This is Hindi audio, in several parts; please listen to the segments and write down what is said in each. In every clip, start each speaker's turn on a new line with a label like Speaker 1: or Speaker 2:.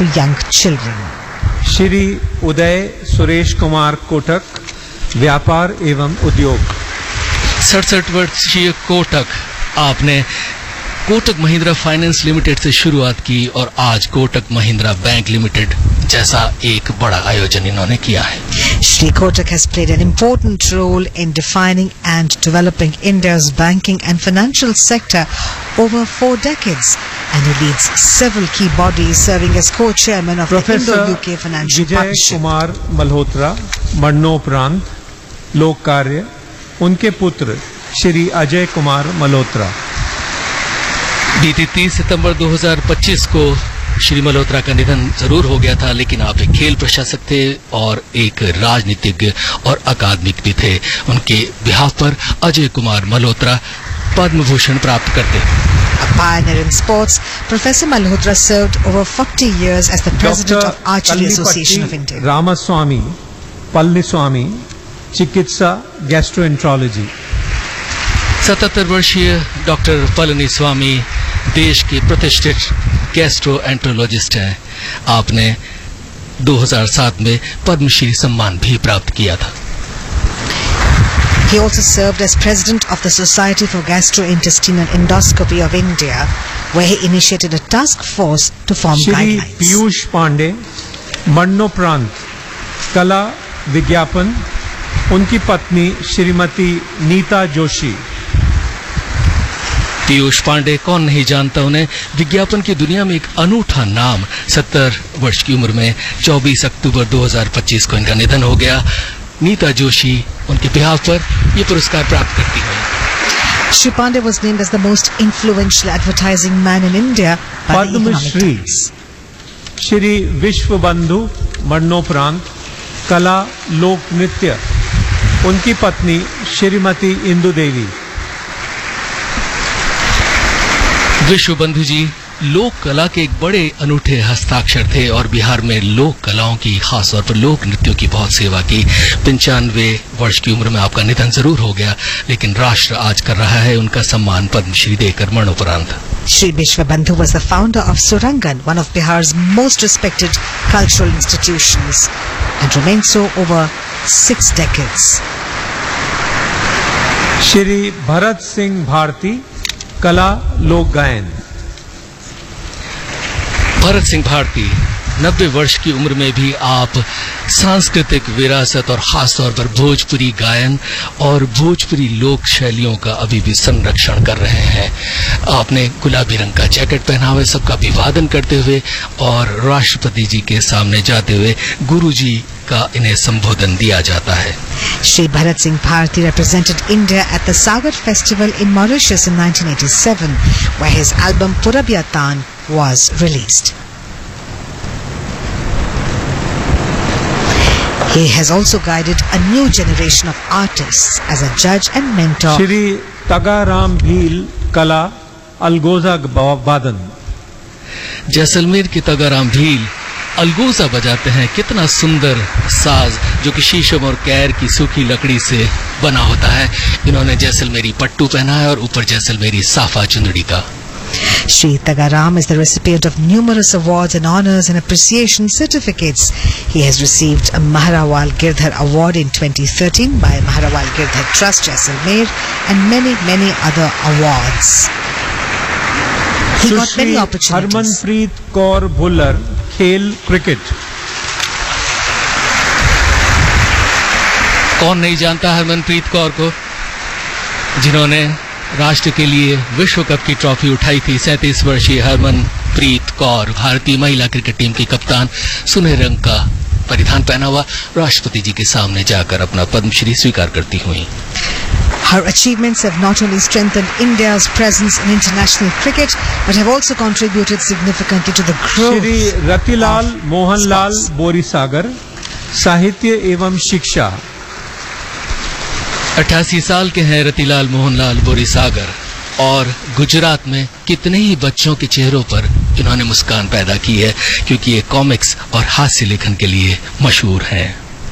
Speaker 1: for young children.
Speaker 2: Shri Uday Suresh Kumar Kotak, व्यापार एवं उद्योग।
Speaker 3: 67 वर्षीय कोटक, आपने कोटक महिंद्रा फाइनेंस लिमिटेड से शुरुआत की और आज कोटक महिंद्रा बैंक लिमिटेड जैसा एक बड़ा आयोजन इन्होंने किया है।
Speaker 1: Shri Kotak has played an important role in defining and developing India's banking and financial sector over 4 decades, and he leads several key bodies, serving as co-chairman of the Indo-UK Financial Partnership.
Speaker 2: Kumar Malhotra, मरणोपरांत लोक कार्य, उनके पुत्र श्री अजय कुमार मल्होत्रा।
Speaker 3: बीती 30 सितंबर 2025 को श्री मल्होत्रा का निधन जरूर हो गया था, लेकिन आप एक खेल प्रशासक थे और एक राजनीतिज्ञ और अकादमिक भी थे। उनके बिहाफ पर अजय कुमार मल्होत्रा पद्म भूषण प्राप्त करते हैं।
Speaker 1: A pioneer in sports, Professor Malhotra served over 40 years as the president of Archery Association of India.
Speaker 2: Ramaswamy पल्लीस्वामी, चिकित्सा गैस्ट्रोएंट्रोलॉजी।
Speaker 3: 77 वर्षीय डॉक्टर पलनी स्वामी देश के प्रतिष्ठित गैस्ट्रोएंट्रोलॉजिस्ट हैं। आपने 2007 में पद्मश्री सम्मान भी प्राप्त किया था।
Speaker 1: He also served as president of the Society for Gastrointestinal Endoscopy of India, where he initiated a task force to form guidelines.
Speaker 2: Shri Piyush Pandey, मरणोपरांत कला विज्ञापन, उनकी पत्नी श्रीमती नीता जोशी।
Speaker 3: पीयूष पांडे, कौन नहीं जानता उन्हें, विज्ञापन की दुनिया में एक अनूठा नाम। 70 वर्ष की उम्र में 24 अक्टूबर 2025 को इनका निधन हो गया। नीता जोशी उनके बिहाफ पर ये पुरस्कार प्राप्त करती हैं।
Speaker 1: Shri Pandey was named as the most influential advertising man in India by the Economic
Speaker 2: Padmashri
Speaker 1: Times.
Speaker 2: Shri Vishwabandhu, मरणोपरांत कला लोक नृत्य, उनकी पत्नी श्रीमती इंदु देवी।
Speaker 3: विश्वबंधु जी लोक कला के एक बड़े अनूठे हस्ताक्षर थे और बिहार में लोक कलाओं की, खासतौर पर लोक नृत्यों की बहुत सेवा की। 95 वर्ष की उम्र में आपका निधन जरूर हो गया, लेकिन राष्ट्र आज कर रहा है उनका सम्मान पद्मश्री देकर मरणोपरांत।
Speaker 1: Shri Vishwabandhu was the founder of Surangan, one of Bihar's most respected cultural institutions, and remained so over 6 decades.
Speaker 2: Shri Bharat Singh Bharti, कला लोक गायन।
Speaker 3: भरत सिंह भारती, 90 वर्ष की उम्र में भी आप सांस्कृतिक विरासत और खासतौर पर भोजपुरी गायन और भोजपुरी लोक शैलियों का अभी भी संरक्षण कर रहे हैं। आपने गुलाबी रंग का जैकेट पहना हुआ, सबका अभिवादन करते हुए और राष्ट्रपति जी के सामने जाते हुए गुरु जी का इन्हें संबोधन दिया जाता है।
Speaker 1: Shri Bharat Singh Bharti represented India at the Sagar Festival in Mauritius in 1987, where his album Purabiyatan was released. He has also guided a new generation of artists as a judge and mentor.
Speaker 2: Shri Tagaram Bhil, कला अलगोजा वादन।
Speaker 3: जैसलमेर के तगाराम भील अलगोजा बजाते हैं। कितना सुंदर साज जो कि शीशम और कैर की सूखी लकड़ी से बना होता है। इन्होंने जैसलमेरी पट्टू पहना है और ऊपर जैसलमेरी साफा चुंदड़ी का।
Speaker 1: Shri Tagaram is the recipient of numerous awards and honors and appreciation certificates. He has received a Maharawal Girdhar Award in 2013 by Maharawal Girdhar Trust, Jaisalmer, and many other awards. He got many opportunities.
Speaker 2: Harmanpreet Kaur Bhullar, खेल क्रिकेट।
Speaker 3: कौन नहीं जानता हरमनप्रीत कौर को, जिन्होंने राष्ट्र के लिए विश्व कप की ट्रॉफी उठाई थी। 37 वर्षीय हरमनप्रीत कौर भारतीय महिला क्रिकेट टीम की कप्तान, सुनहरे रंग का परिधान पहना हुआ राष्ट्रपति जी के सामने जाकर अपना पद्मश्री स्वीकार करती हुई।
Speaker 1: Her achievements have not only strengthened India's presence in international cricket, but have also contributed significantly to the growth.
Speaker 2: Shri Ratilal Mohanlal बोरीसागर, साहित्य एवं शिक्षा।
Speaker 3: 88 साल के हैं रतिलाल मोहनलाल बोरीसागर और गुजरात में कितने ही बच्चों के चेहरों पर इन्होंने मुस्कान पैदा की है, क्योंकि ये कॉमिक्स और हास्य लेखन के लिए मशहूर हैं।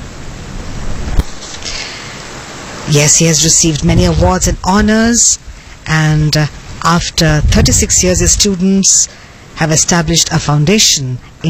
Speaker 1: Yes, he has received many awards and honors, and after 36 years his students have established a foundation